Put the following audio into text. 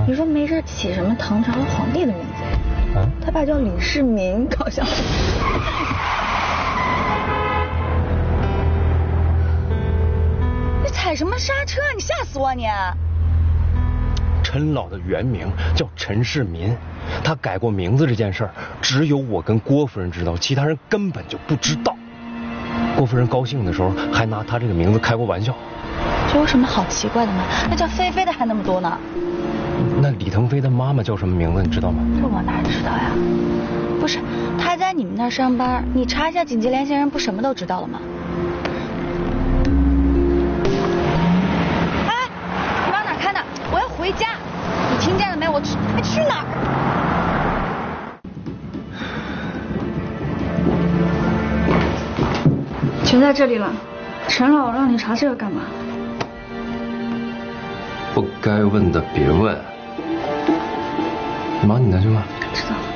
你说没事起什么唐朝皇帝的名字？啊？他爸叫李世民，搞笑。你踩什么刹车？你吓死我你！ 陈老的原名叫陈世民，他改过名字这件事儿，只有我跟郭夫人知道，其他人根本就不知道。郭夫人高兴的时候还拿他这个名字开过玩笑。 这有什么好奇怪的吗？那叫菲菲的还那么多呢。 那李腾飞的妈妈叫什么名字你知道吗？ 这我哪知道呀？不是，他在你们那儿上班，你查一下紧急联系人，不什么都知道了吗？哎，你往哪看呢？我要回家，你听见了没？我去哪儿？ 全在这里了，陈老让你查这个干嘛？ 不该问的别问。忙你的去吧。 知道。